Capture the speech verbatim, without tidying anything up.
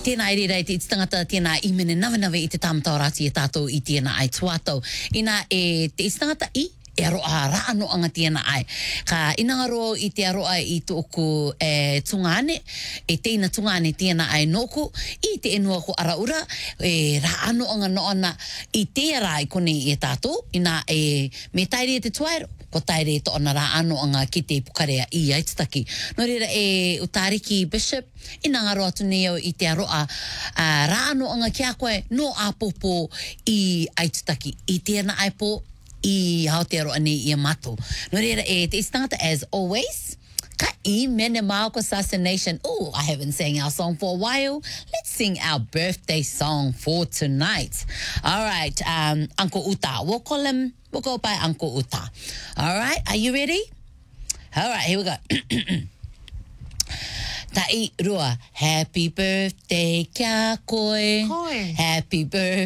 tēnā e rei te iti tangata, tēnā i mene nawe nawe i te tāmatau rāti e tātou i tēnā ai tuatau. Ina e te iti tangata i, e aroa rāno anga tēnā ai. Ka inangaro i te aroa i tōku e tungane, e teina tungane tēnā ai nōku, i te enua ko araura, e rāno anga noana i tērā i kone i e tātou, ina e me tairi e te tuairo, ko taire e toona rāno anga ki te pukarea i aitutaki. Nō reira e utariki Bishop, inangaro atu neo i te aroa, uh, rāno anga kia koe no āpopo i aitutaki, i tēnā ai po, I Aotearoa nei I mato. No reira e te istangata as always. Ka I mene Maoko Assassination. Oh, I haven't sang our song for a while. Let's sing our birthday song for tonight. All right, um, Uncle Uta. We'll call him, we'll go by Uncle Uta. All right, are you ready? All right, here we go. Tai rua, happy birthday kia koe. Koe. Happy birthday.